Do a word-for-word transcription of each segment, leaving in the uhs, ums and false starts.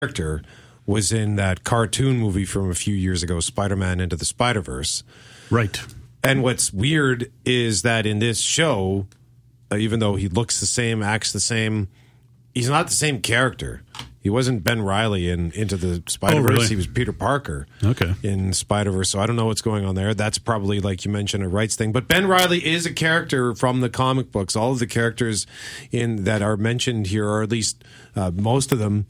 character was in that cartoon movie from a few years ago, Spider-Man Into the Spider-Verse. Right. And what's weird is that in this show, uh, even though he looks the same, acts the same, he's not the same character. He wasn't Ben Reilly in Into the Spider-Verse. Oh, really? He was Peter Parker okay. in Spider-Verse. So I don't know what's going on there. That's probably, like you mentioned, a rights thing. But Ben Reilly is a character from the comic books. All of the characters in that are mentioned here, or at least uh, most of them,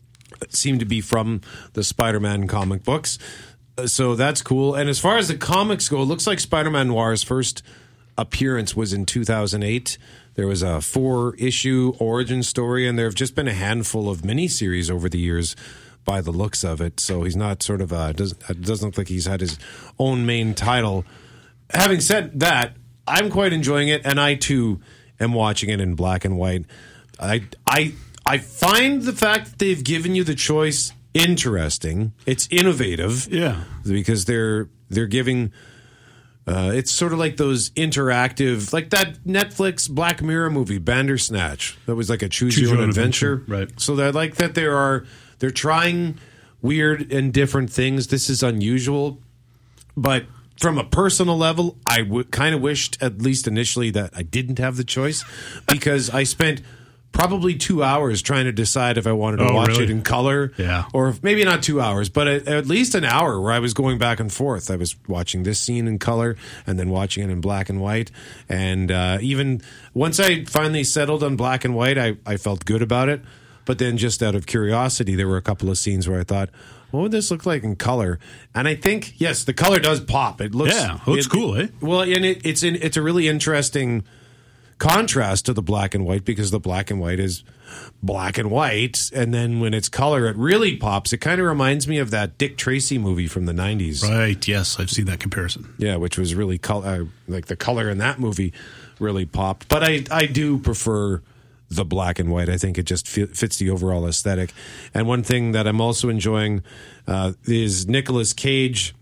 seem to be from the Spider-Man comic books. Uh, So that's cool. And as far as the comics go, it looks like Spider-Man Noir's first appearance was in two thousand eight. There was a four-issue origin story, and there have just been a handful of miniseries over the years by the looks of it. So he's not sort of a, doesn't, it doesn't look like he's had his own main title. Having said that, I'm quite enjoying it, and I, too, am watching it in black and white. I, I, I find the fact that they've given you the choice interesting. It's innovative. Yeah. Because they're they're giving... Uh, it's sort of like those interactive, like that Netflix Black Mirror movie, Bandersnatch. That was like a choose, Choose your own your own adventure. adventure, right. So I like that there are, they're trying weird and different things. This is unusual. But from a personal level, I w- kind of wished, at least initially, that I didn't have the choice, because I spent probably two hours trying to decide if I wanted to Oh, watch really? it in color. Yeah. Or if- maybe not two hours, but at, at least an hour where I was going back and forth. I was watching this scene in color and then watching it in black and white. And uh, even once I finally settled on black and white, I, I felt good about it. But then just out of curiosity, there were a couple of scenes where I thought, what would this look like in color? And I think, yes, the color does pop. It looks, Yeah, looks it- cool, eh? Well, and it, it's in, it's a really interesting contrast to the black and white, because the black and white is black and white, and then when it's color, it really pops. It kind of reminds me of that Dick Tracy movie from the nineties. Right, yes, I've seen that comparison. Yeah, which was really col- uh, like the color in that movie really popped. But I, I do prefer the black and white. I think it just fi- fits the overall aesthetic. And one thing that I'm also enjoying uh, is Nicolas Cage,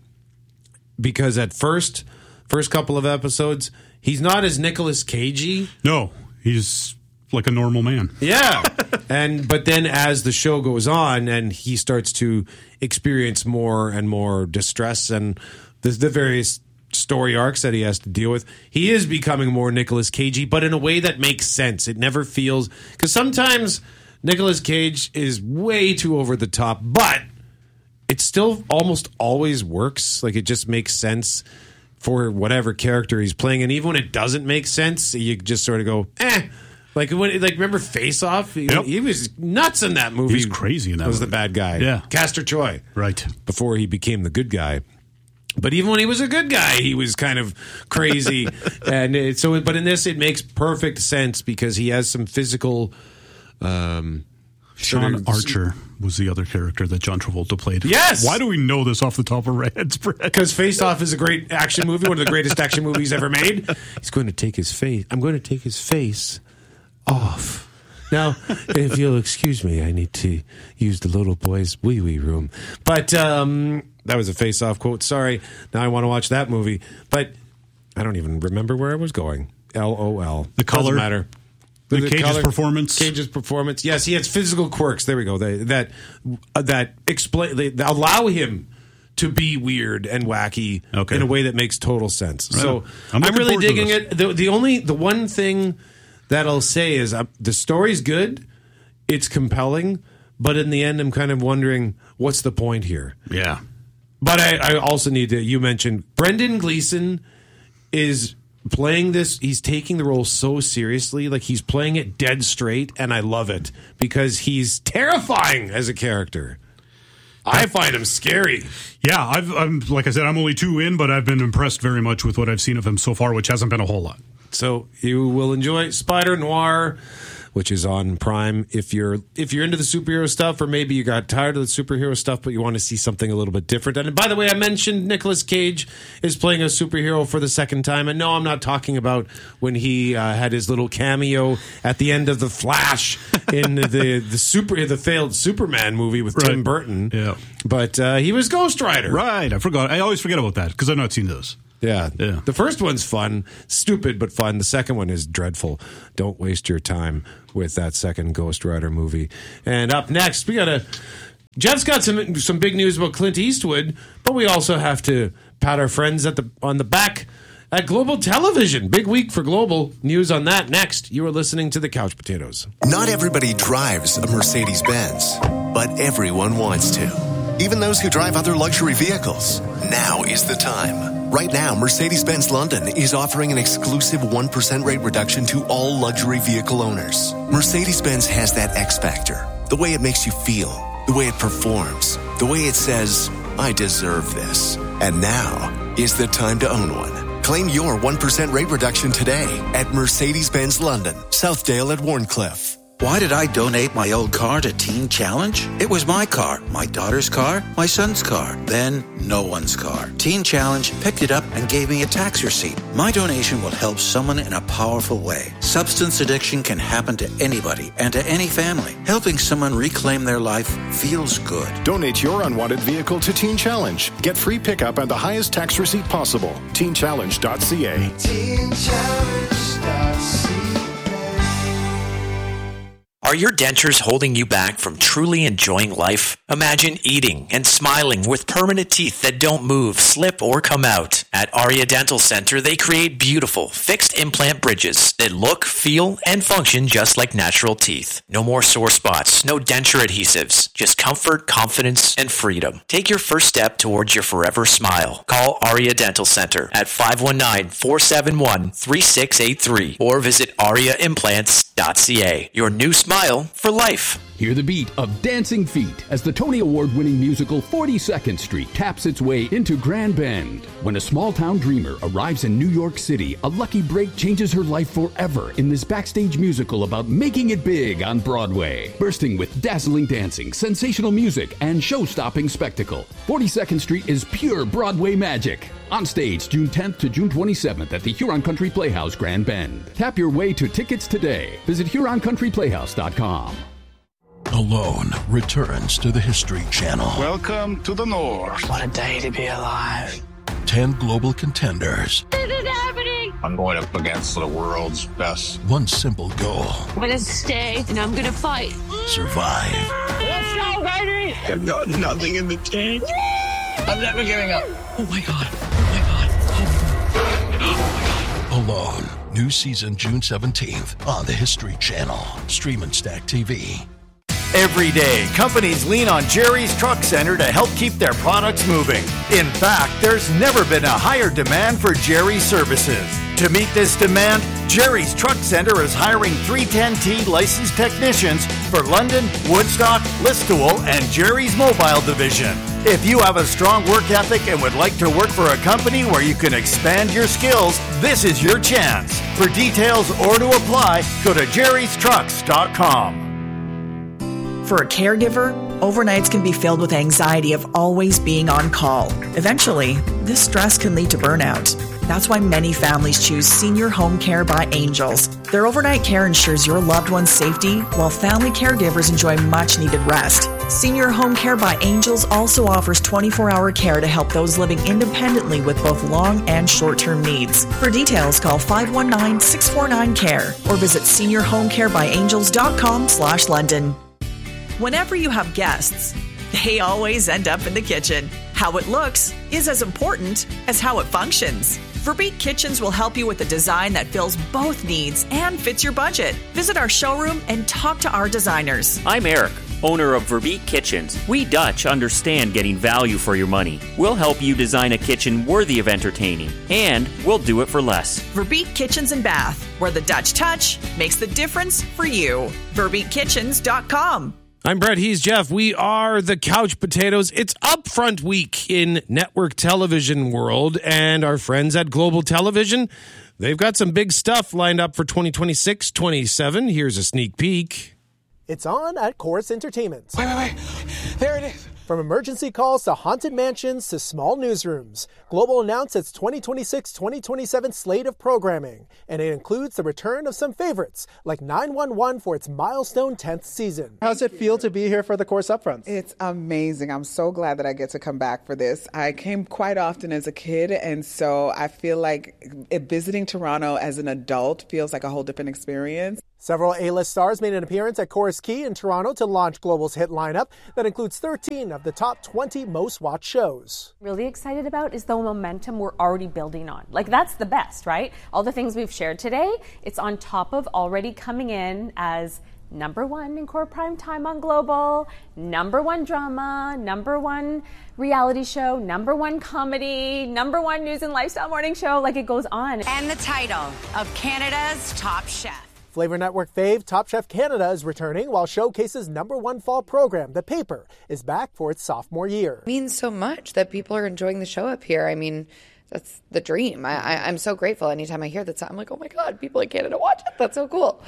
because at first, first couple of episodes, he's not as Nicolas Cagey. No, he's like a normal man. Yeah. and but then as the show goes on and he starts to experience more and more distress and the, the various story arcs that he has to deal with, he is becoming more Nicolas Cagey, but in a way that makes sense. It never feels, because sometimes Nicolas Cage is way too over the top, but it still almost always works. Like, it just makes sense for whatever character he's playing, and even when it doesn't make sense, you just sort of go, eh. Like, when, like remember Face Off? He, Yep. he was nuts in that movie. He's crazy in that Was movie. the bad guy. Yeah. Castor Troy. Right. Before he became the good guy. But even when he was a good guy, he was kind of crazy. and it, so, but in this, it makes perfect sense because he has some physical. Um, Sean sort of- Archer was the other character that John Travolta played. Yes! Why do we know this off the top of our heads, Brett? Because Face Off is a great action movie, one of the greatest action movies ever made. He's going to take his face. I'm going to take his face off. Now, if you'll excuse me, I need to use the little boy's wee wee room. But um, that was a Face Off quote. Sorry. Now I want to watch that movie. But I don't even remember where I was going. L O L. The color? Doesn't matter. The Cage's performance? Cage's performance. Yes, he has physical quirks. There we go. They, that uh, that explain. They, they allow him to be weird and wacky Okay. in a way that makes total sense. Right. So I'm I'm, looking really forward to digging this. it. The, the only the one thing that I'll say is uh, the story's good. It's compelling, but in the end, I'm kind of wondering what's the point here. Yeah. But I, I also need to. You mentioned Brendan Gleeson is playing this. He's taking the role so seriously, like he's playing it dead straight, and I love it because he's terrifying as a character. I find him scary. Yeah, I've, I'm like I said, I'm only two in, but I've been impressed very much with what I've seen of him so far, which hasn't been a whole lot. So you will enjoy Spider Noir, which is on Prime. If you're if you're into the superhero stuff, or maybe you got tired of the superhero stuff, but you want to see something a little bit different. And by the way, I mentioned Nicolas Cage is playing a superhero for the second time. And no, I'm not talking about when he uh, had his little cameo at the end of The Flash in the the super the failed Superman movie with Tim Right. Burton. Yeah. But uh, he was Ghost Rider. Right, I forgot. I always forget about that because I've not seen this. Yeah. Yeah. The first one's fun, stupid but fun. The second one is dreadful. Don't waste your time with that second Ghost Rider movie. And up next, we got a Jeff's got some some big news about Clint Eastwood, but we also have to pat our friends at the on the back at Global Television. Big week for Global. News on that next. You are listening to the Couch Potatoes. Not everybody drives a Mercedes-Benz, but everyone wants to. Even those who drive other luxury vehicles. Now is the time. Right now, Mercedes-Benz London is offering an exclusive one percent rate reduction to all luxury vehicle owners. Mercedes-Benz has that X factor. The way it makes you feel. The way it performs. The way it says, I deserve this. And now is the time to own one. Claim your one percent rate reduction today at Mercedes-Benz London, Southdale at Warncliffe. Why did I donate my old car to Teen Challenge? It was my car, my daughter's car, my son's car, then no one's car. Teen Challenge picked it up and gave me a tax receipt. My donation will help someone in a powerful way. Substance addiction can happen to anybody and to any family. Helping someone reclaim their life feels good. Donate your unwanted vehicle to Teen Challenge. Get free pickup and the highest tax receipt possible. teen challenge dot c a. teen challenge dot c a. Are your dentures holding you back from truly enjoying life? Imagine eating and smiling with permanent teeth that don't move, slip, or come out. At Aria Dental Center, they create beautiful, fixed implant bridges that look, feel, and function just like natural teeth. No more sore spots, no denture adhesives, just comfort, confidence, and freedom. Take your first step towards your forever smile. Call Aria Dental Center at five one nine, four seven one, three six eight three or visit aria implants dot c a. Your new smile for life. Hear the beat of Dancing Feet as the Tony Award-winning musical forty-second Street taps its way into Grand Bend. When a small-town dreamer arrives in New York City, a lucky break changes her life forever in this backstage musical about making it big on Broadway. Bursting with dazzling dancing, sensational music, and show-stopping spectacle, forty-second Street is pure Broadway magic. On stage June tenth to June twenty-seventh at the Huron Country Playhouse, Grand Bend. Tap your way to tickets today. Visit huron country playhouse dot com. Alone returns to the History Channel. Welcome to the North. What a day to be alive. Ten global contenders. This is happening. I'm going up against the world's best. One simple goal. I'm going to stay and I'm going to fight. Survive. Let's go, baby. I've got nothing in the tank. I'm never giving up. Oh my God. Oh my God. Oh my God. Oh my God. Alone. New season June seventeenth on the History Channel. Stream and Stack T V. Every day, companies lean on Jerry's Truck Center to help keep their products moving. In fact, there's never been a higher demand for Jerry's services. To meet this demand, Jerry's Truck Center is hiring three ten T licensed technicians for London, Woodstock, Listowel, and Jerry's Mobile Division. If you have a strong work ethic and would like to work for a company where you can expand your skills, this is your chance. For details or to apply, go to jerrys trucks dot com. For a caregiver, overnights can be filled with anxiety of always being on call. Eventually, this stress can lead to burnout. That's why many families choose Senior Home Care by Angels. Their overnight care ensures your loved one's safety, while family caregivers enjoy much-needed rest. Senior Home Care by Angels also offers twenty-four hour care to help those living independently with both long and short-term needs. For details, call five one nine, six four nine, C A R E or visit senior home care by angels dot com slash London. Whenever you have guests, they always end up in the kitchen. How it looks is as important as how it functions. Verbeek Kitchens will help you with a design that fills both needs and fits your budget. Visit our showroom and talk to our designers. I'm Eric, owner of Verbeek Kitchens. We Dutch understand getting value for your money. We'll help you design a kitchen worthy of entertaining, and we'll do it for less. Verbeek Kitchens and Bath, where the Dutch touch makes the difference for you. verbeek kitchens dot com. I'm Brett, he's Jeff. We are the Couch Potatoes. It's Upfront Week in network television world, and our friends at Global Television, they've got some big stuff lined up for twenty twenty-six twenty-seven. Here's a sneak peek. It's on at Chorus Entertainment. Wait, wait, wait. There it is. From emergency calls to haunted mansions to small newsrooms, Global announced its twenty twenty-six twenty twenty-seven slate of programming, and it includes the return of some favorites, like nine one one for its milestone tenth season. How's it feel to be here for the Chorus Upfronts? It's amazing. I'm so glad that I get to come back for this. I came quite often as a kid, and so I feel like it, visiting Toronto as an adult feels like a whole different experience. Several A-list stars made an appearance at Chorus Key in Toronto to launch Global's hit lineup that includes thirteen of the top twenty most watched shows. Really excited about is the momentum we're already building on. Like, that's the best, right? All the things we've shared today, it's on top of already coming in as number one in core prime time on Global, number one drama, number one reality show, number one comedy, number one news and lifestyle morning show. Like, it goes on. And the title of Canada's Top Chef. Flavor Network fave Top Chef Canada is returning while Showcase's number one fall program, The Paper, is back for its sophomore year. It means so much that people are enjoying the show up here. I mean, that's the dream. I, I, I'm so grateful. Anytime I hear that, I'm like, oh my God, people in Canada watch it. That's so cool.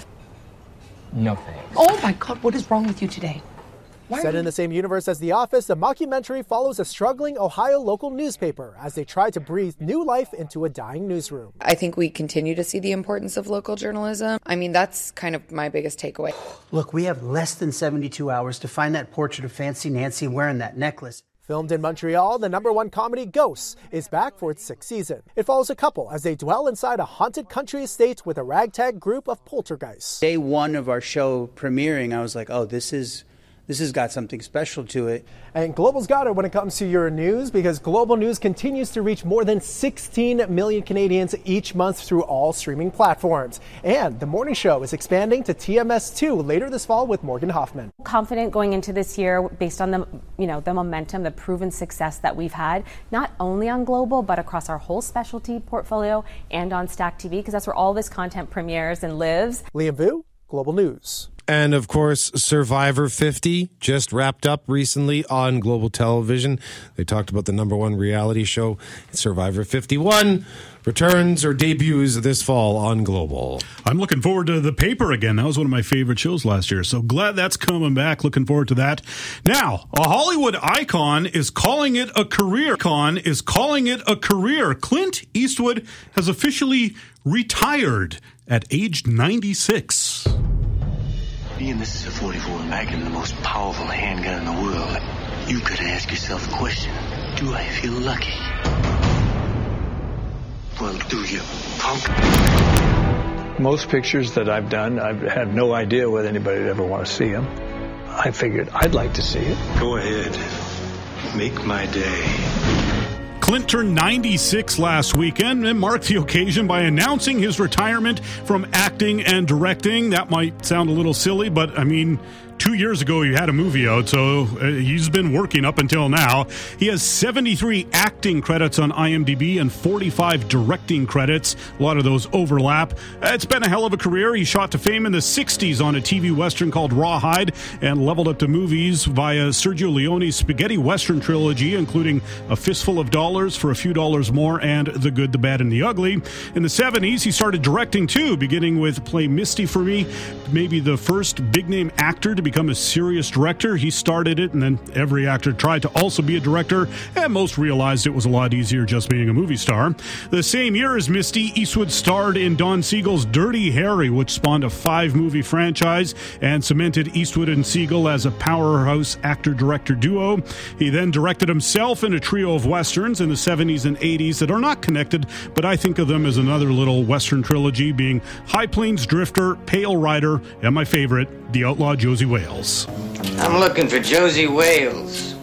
No thanks. Oh my God, what is wrong with you today? Why Set in the same universe as The Office, the mockumentary follows a struggling Ohio local newspaper as they try to breathe new life into a dying newsroom. I think we continue to see the importance of local journalism. I mean, that's kind of my biggest takeaway. Look, we have less than seventy-two hours to find that portrait of Fancy Nancy wearing that necklace. Filmed in Montreal, the number one comedy Ghosts is back for its sixth season. It follows a couple as they dwell inside a haunted country estate with a ragtag group of poltergeists. Day one of our show premiering, I was like, oh, this is... This has got something special to it. And Global's got it when it comes to your news, because Global News continues to reach more than sixteen million Canadians each month through all streaming platforms. And the morning show is expanding to T M S two later this fall with Morgan Hoffman. Confident going into this year based on the, you know, the momentum, the proven success that we've had, not only on Global, but across our whole specialty portfolio and on Stack T V, because that's where all this content premieres and lives. Liam Vu, Global News. And, of course, Survivor fifty just wrapped up recently on Global Television. They talked about the number one reality show. Survivor fifty-one returns or debuts this fall on Global. I'm looking forward to The Paper again. That was one of my favorite shows last year. So glad that's coming back. Looking forward to that. Now, a Hollywood icon is calling it a career. Icon is calling it a career. Clint Eastwood has officially retired at age ninety-six. Being this is a forty-four Magnum, the most powerful handgun in the world, you could ask yourself a question. Do I feel lucky? Well, do you, punk? Most pictures that I've done, I've had no idea whether anybody would ever want to see them. I figured I'd like to see it. Go ahead. Make my day. Clint turned ninety-six last weekend and marked the occasion by announcing his retirement from acting and directing. That might sound a little silly, but I mean, two years ago he had a movie out, so uh, he's been working up until now. He has seventy-three acting credits on IMDb and forty-five directing credits. A lot of those overlap. It's been a hell of a career. He shot to fame in the sixties on a T V Western called Rawhide and leveled up to movies via Sergio Leone's spaghetti Western trilogy, including A Fistful of Dollars, For a Few Dollars More, and The Good, the Bad, and the Ugly. In the seventies, he started directing too, beginning with Play Misty for Me, maybe the first big-name actor to become a serious director. He started it, and then every actor tried to also be a director, and most realized it was a lot easier just being a movie star. The same year as Misty, Eastwood starred in Don Siegel's Dirty Harry, which spawned a five-movie franchise and cemented Eastwood and Siegel as a powerhouse actor-director duo. He then directed himself in a trio of westerns in the seventies and eighties that are not connected, but I think of them as another little western trilogy, being High Plains Drifter, Pale Rider, and my favorite, The Outlaw Josie Wales. I'm looking for Josie Wales.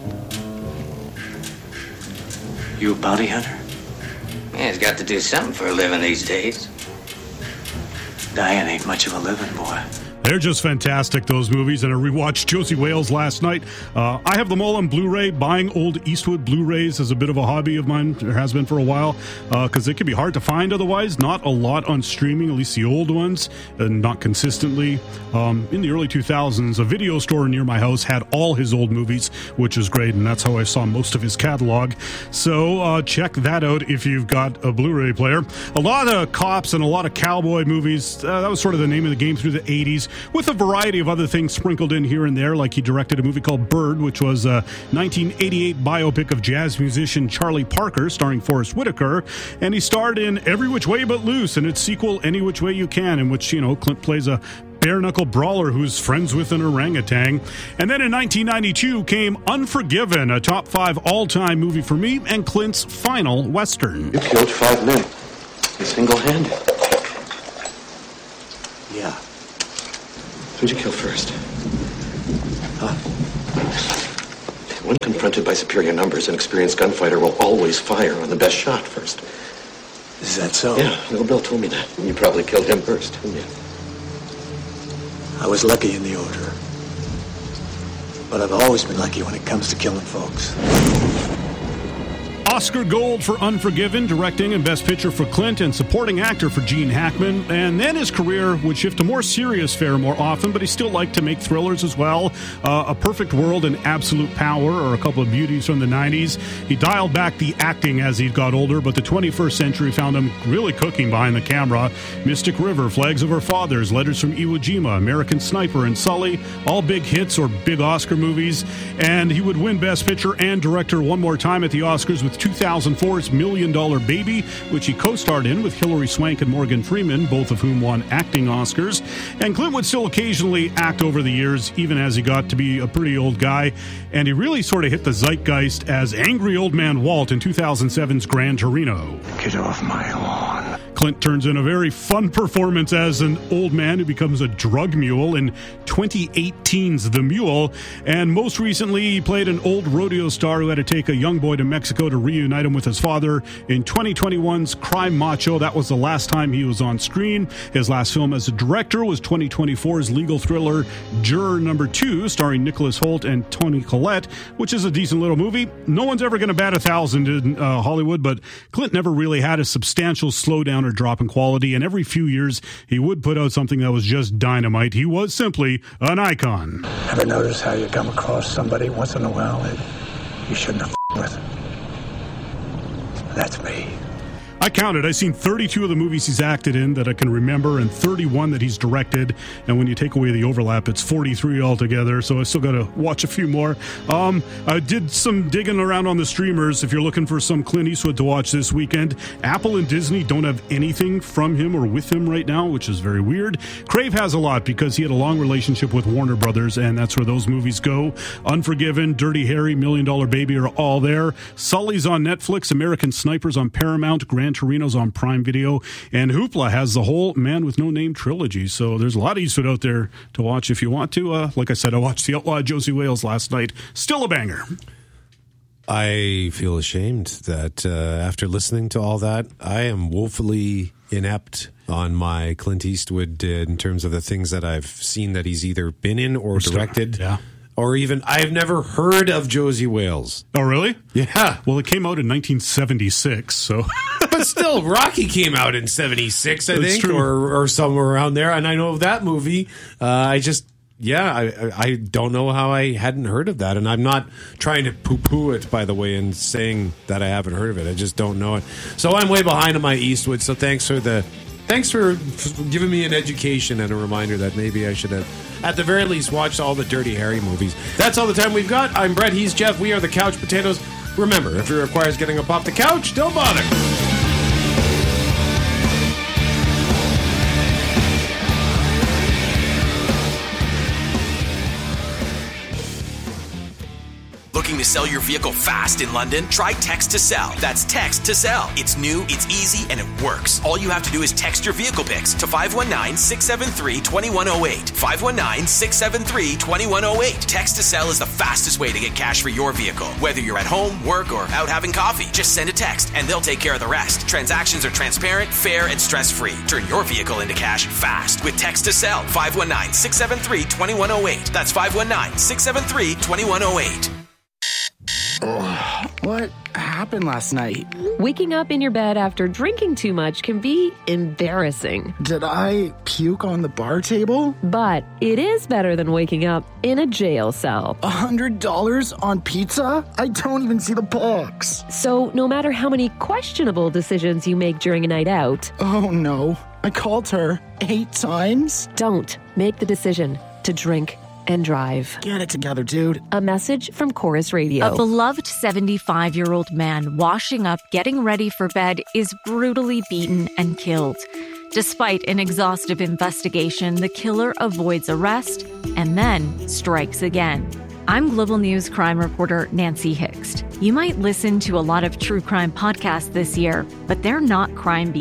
You a bounty hunter? Yeah, he's got to do something for a living these days. Dying ain't much of a living, boy. They're just fantastic, those movies, and I rewatched Josie Wales last night. Uh, I have them all on Blu-ray. Buying old Eastwood Blu-rays is a bit of a hobby of mine. There has been for a while, because uh, it can be hard to find otherwise. Not a lot on streaming, at least the old ones, and not consistently. Um, in the early two thousands, a video store near my house had all his old movies, which is great, and that's how I saw most of his catalog. So uh, check that out if you've got a Blu-ray player. A lot of cops and a lot of cowboy movies. Uh, that was sort of the name of the game through the eighties. With a variety of other things sprinkled in here and there, like he directed a movie called Bird, which was a nineteen eighty-eight biopic of jazz musician Charlie Parker, starring Forrest Whitaker, and he starred in Every Which Way But Loose and its sequel, Any Which Way You Can, in which, you know, Clint plays a bare-knuckle brawler who's friends with an orangutan. And then in nineteen ninety-two came Unforgiven, a top five all-time movie for me, and Clint's final Western. You killed five men. Single-handed. Yeah. Who'd you kill first? Huh? When confronted by superior numbers, an experienced gunfighter will always fire on the best shot first. Is that so? Yeah, Little Bill told me that. You probably killed him first, didn't you? I was lucky in the order. But I've always been lucky when it comes to killing folks. Oscar Gold for Unforgiven, directing and Best Picture for Clint, and supporting actor for Gene Hackman. And then his career would shift to more serious fare more often, but he still liked to make thrillers as well. Uh, A Perfect World and Absolute Power are a couple of beauties from the nineties. He dialed back the acting as he got older, but the twenty-first century found him really cooking behind the camera. Mystic River, Flags of Our Fathers, Letters from Iwo Jima, American Sniper, and Sully, all big hits or big Oscar movies. And he would win Best Picture and Director one more time at the Oscars with two thousand four's Million Dollar Baby, which he co-starred in with Hilary Swank and Morgan Freeman, both of whom won acting Oscars. And Clint would still occasionally act over the years, even as he got to be a pretty old guy. And he really sort of hit the zeitgeist as Angry Old Man Walt in two thousand seven's Gran Torino. Get off my lawn. Clint turns in a very fun performance as an old man who becomes a drug mule in twenty eighteen's The Mule. And most recently, he played an old rodeo star who had to take a young boy to Mexico to reunite him with his father in twenty twenty-one's Crime Macho. That was the last time he was on screen. His last film as a director was twenty twenty-four's legal thriller Juror Number Two, starring Nicholas Hoult and Toni Collette, which is a decent little movie. No one's ever going to bat a thousand in uh, Hollywood, but Clint never really had a substantial slowdown or drop in quality, and every few years he would put out something that was just dynamite. He was simply an icon. Ever notice how you come across somebody once in a while that you shouldn't have f***ed with? That's me. I counted. I've seen thirty-two of the movies he's acted in that I can remember and thirty-one that he's directed. And when you take away the overlap, it's forty-three altogether. So I still got to watch a few more. Um, I did some digging around on the streamers. If you're looking for some Clint Eastwood to watch this weekend, Apple and Disney don't have anything from him or with him right now, which is very weird. Crave has a lot because he had a long relationship with Warner Brothers, and that's where those movies go. Unforgiven, Dirty Harry, Million Dollar Baby are all there. Sully's on Netflix, American Snipers on Paramount, Gran Torino's on Prime Video, and Hoopla has the whole Man with No Name trilogy. So there's a lot of Eastwood out there to watch if you want to. Uh, like I said, I watched The Outlaw Josie Wales last night. Still a banger. I feel ashamed that uh, after listening to all that, I am woefully inept on my Clint Eastwood uh, in terms of the things that I've seen that he's either been in or directed. Yeah. Or even, I've never heard of Josie Wales. Oh, really? Yeah. Well, it came out in nineteen seventy-six, so... But still, Rocky came out in seventy-six, I That's think, true. or or somewhere around there. And I know of that movie. Uh, I just, yeah, I, I don't know how I hadn't heard of that. And I'm not trying to poo-poo it, by the way, and saying that I haven't heard of it. I just don't know it. So I'm way behind on my Eastwood, so thanks for the... Thanks for giving me an education and a reminder that maybe I should have, at the very least, watched all the Dirty Harry movies. That's all the time we've got. I'm Brett. He's Jeff. We are the Couch Potatoes. Remember, if it requires getting up off the couch, don't bother. Looking to sell your vehicle fast in London? Try Text to Sell. That's Text to Sell. It's new, it's easy, and it works. All you have to do is text your vehicle pics to five one nine, six seven three, two one zero eight. five one nine, six seven three, two one zero eight. Text to Sell is the fastest way to get cash for your vehicle. Whether you're at home, work, or out having coffee, just send a text and they'll take care of the rest. Transactions are transparent, fair, and stress-free. Turn your vehicle into cash fast with Text to Sell. five one nine, six seven three, two one zero eight. That's five one nine, six seven three, two one zero eight. Oh, what happened last night? Waking up in your bed after drinking too much can be embarrassing. Did I puke on the bar table? But it is better than waking up in a jail cell. A hundred dollars on pizza? I don't even see the box. So no matter how many questionable decisions you make during a night out... Oh no, I called her eight times? Don't make the decision to drink and drive. Get it together, dude. A message from Chorus Radio. A beloved seventy-five-year-old man washing up, getting ready for bed, is brutally beaten and killed. Despite an exhaustive investigation, the killer avoids arrest and then strikes again. I'm Global News crime reporter Nancy Hixt. You might listen to a lot of true crime podcasts this year, but they're not Crime Beat.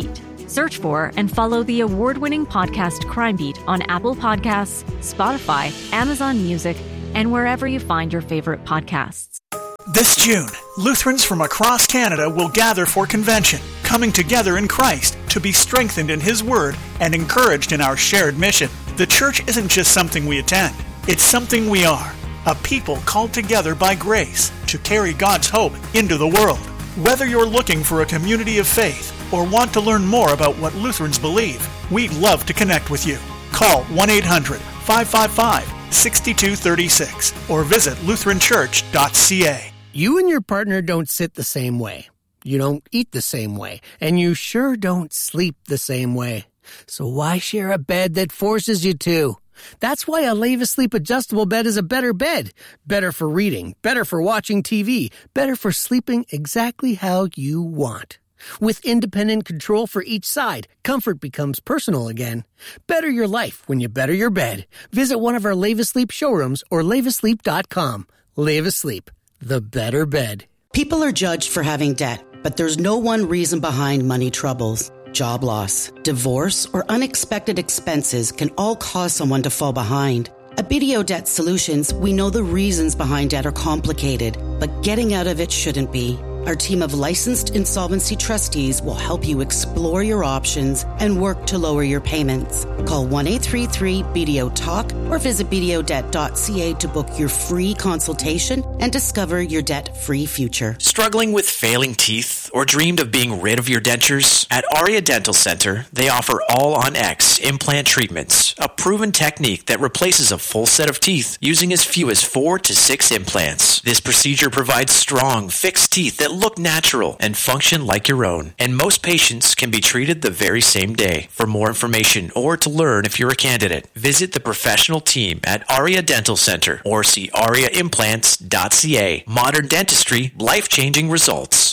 Search for and follow the award-winning podcast Crime Beat on Apple Podcasts, Spotify, Amazon Music, and wherever you find your favorite podcasts. This June, Lutherans from across Canada will gather for convention, coming together in Christ to be strengthened in His Word and encouraged in our shared mission. The church isn't just something we attend, it's something we are, a people called together by grace to carry God's hope into the world. Whether you're looking for a community of faith or want to learn more about what Lutherans believe, we'd love to connect with you. Call one eight hundred, five five five, six two three six or visit lutheran church dot c a. You and your partner don't sit the same way. You don't eat the same way. And you sure don't sleep the same way. So why share a bed that forces you to? That's why a Leva Sleep adjustable bed is a better bed. Better for reading, better for watching T V, better for sleeping exactly how you want. With independent control for each side, comfort becomes personal again. Better your life when you better your bed. Visit one of our Leva Sleep showrooms or leva sleep dot com. Leva Sleep, the better bed. People are judged for having debt, but there's no one reason behind money troubles. Job loss, divorce, or unexpected expenses can all cause someone to fall behind. At B D O Debt Solutions, we know the reasons behind debt are complicated, but getting out of it shouldn't be. Our team of licensed insolvency trustees will help you explore your options and work to lower your payments. Call one eight three three B D O talk or visit b d o debt dot c a to book your free consultation and discover your debt-free future. Struggling with failing teeth or dreamed of being rid of your dentures? At Aria Dental Center, they offer All-on-X implant treatments, a proven technique that replaces a full set of teeth using as few as four to six implants. This procedure provides strong, fixed teeth that look natural and function like your own. And most patients can be treated the very same day. For more information or to learn if you're a candidate, visit the professional team at Aria Dental Center or see aria implants dot c a. Modern dentistry, life-changing results.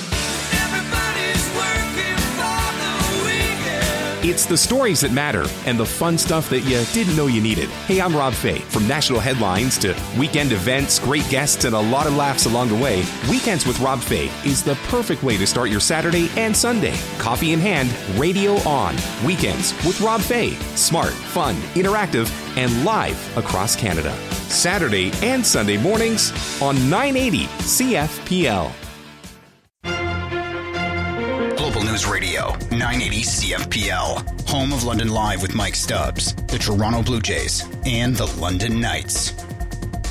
It's the stories that matter and the fun stuff that you didn't know you needed. Hey, I'm Rob Fay. From national headlines to weekend events, great guests, and a lot of laughs along the way, Weekends with Rob Fay is the perfect way to start your Saturday and Sunday. Coffee in hand, radio on. Weekends with Rob Fay. Smart, fun, interactive, and live across Canada. Saturday and Sunday mornings on nine eighty C F P L. Global News Radio, nine eighty C F P L. Home of London Live with Mike Stubbs, the Toronto Blue Jays, and the London Knights.